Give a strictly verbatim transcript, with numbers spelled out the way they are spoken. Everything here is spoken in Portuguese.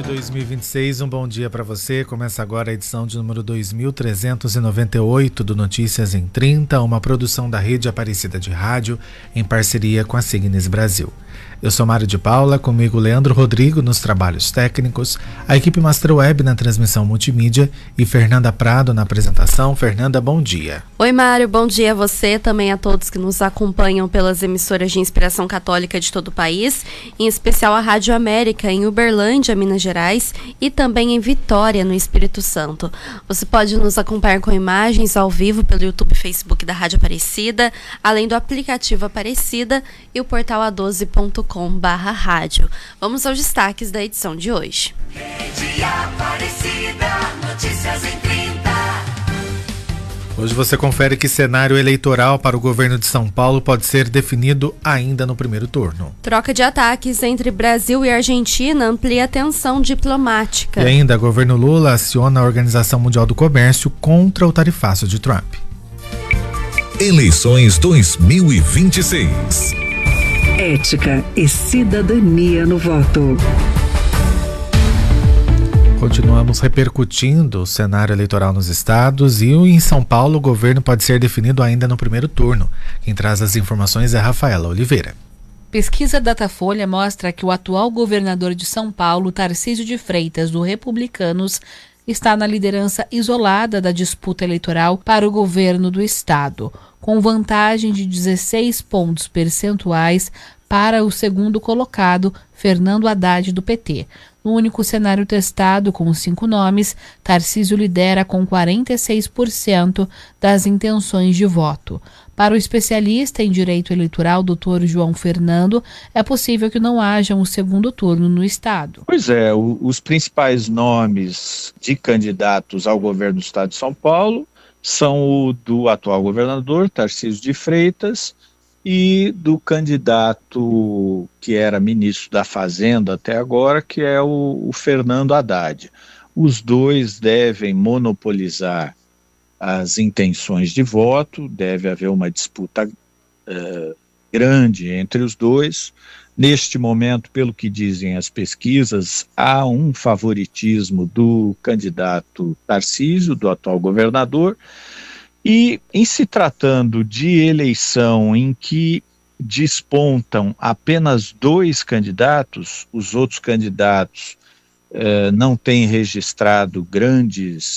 dois mil e vinte e seis, um bom dia para você. Começa agora a edição de número dois mil trezentos e noventa e oito do Notícias em trinta, uma produção da Rede Aparecida de Rádio em parceria com a Signes Brasil. Eu sou Mário de Paula, comigo Leandro Rodrigo nos trabalhos técnicos, a equipe Master Web na transmissão multimídia e Fernanda Prado na apresentação. Fernanda, bom dia. Oi Mário, bom dia a você, também a todos que nos acompanham pelas emissoras de inspiração católica de todo o país, em especial a Rádio América em Uberlândia, Minas Gerais, e também em Vitória, no Espírito Santo. Você pode nos acompanhar com imagens ao vivo pelo YouTube e Facebook da Rádio Aparecida, além do aplicativo Aparecida e o portal a doze ponto com barra rádio. Vamos aos destaques da edição de hoje. Rede Aparecida, notícias em trinta. Hoje você confere que cenário eleitoral para o governo de São Paulo pode ser definido ainda no primeiro turno. Troca de ataques entre Brasil e Argentina amplia a tensão diplomática. E ainda, governo Lula aciona a Organização Mundial do Comércio contra o tarifaço de Trump. Eleições dois mil e vinte e seis. Ética e cidadania no voto. Continuamos repercutindo o cenário eleitoral nos estados e em São Paulo o governo pode ser definido ainda no primeiro turno. Quem traz as informações é Rafaela Oliveira. Pesquisa Datafolha mostra que o atual governador de São Paulo, Tarcísio de Freitas, do Republicanos, está na liderança isolada da disputa eleitoral para o governo do estado, com vantagem de dezesseis pontos percentuais para o segundo colocado, Fernando Haddad, do P T. No único cenário testado com os cinco nomes, Tarcísio lidera com quarenta e seis por cento das intenções de voto. Para o especialista em direito eleitoral, doutor João Fernando, é possível que não haja um segundo turno no estado. Pois é, o, os principais nomes de candidatos ao governo do estado de São Paulo são o do atual governador, Tarcísio de Freitas, e do candidato que era ministro da Fazenda até agora, que é o, o Fernando Haddad. Os dois devem monopolizar as intenções de voto, deve haver uma disputa uh, grande entre os dois. Neste momento, pelo que dizem as pesquisas, há um favoritismo do candidato Tarcísio, do atual governador, e em se tratando de eleição em que despontam apenas dois candidatos, os outros candidatos eh, não têm registrado grandes